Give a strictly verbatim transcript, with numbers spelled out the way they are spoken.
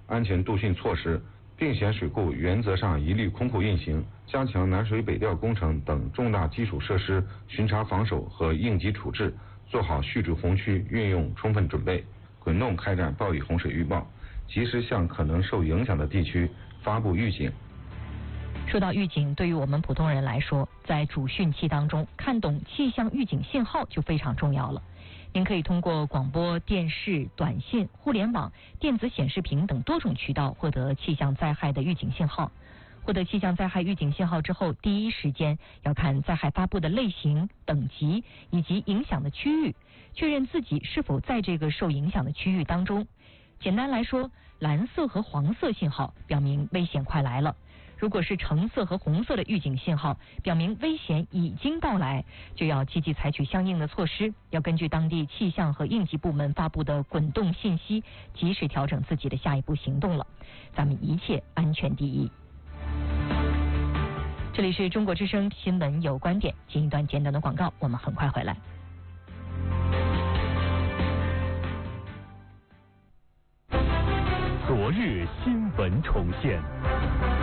安全度汛措施，并险水库原则上一律空库运行，加强南水北调工程等重大基础设施巡查防守和应急处置，做好蓄滞洪区运用充分准备，滚动开展暴雨洪水预报，及时向可能受影响的地区发布预警。 说到预警，对于我们普通人来说，在主汛期当中，看懂气象预警信号就非常重要了。您可以通过广播电视、短信、互联网、电子显示屏等多种渠道获得气象灾害的预警信号。获得气象灾害预警信号之后，第一时间要看灾害发布的类型、等级以及影响的区域，确认自己是否在这个受影响的区域当中。简单来说，蓝色和黄色信号表明危险快来了，如果是橙色和红色的预警信号，表明危险已经到来，就要积极采取相应的措施，要根据当地气象和应急部门发布的滚动信息，及时调整自己的下一步行动了。咱们一切安全第一。这里是中国之声新闻有观点，进一段简短的广告，我们很快回来。 昨日新闻重现。